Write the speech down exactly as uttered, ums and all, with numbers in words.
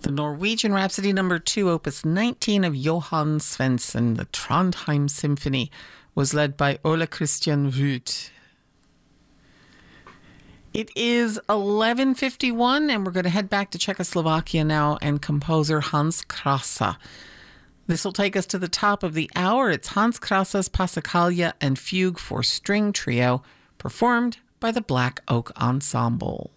The Norwegian Rhapsody number two, opus nineteen of Johann Svensson, the Trondheim Symphony, was led by Ole Christian Voet. It is eleven fifty-one, and we're going to head back to Czechoslovakia now and composer Hans Krasa. This will take us to the top of the hour. It's Hans Krasa's Passacaglia and Fugue for String Trio, performed by the Black Oak Ensemble.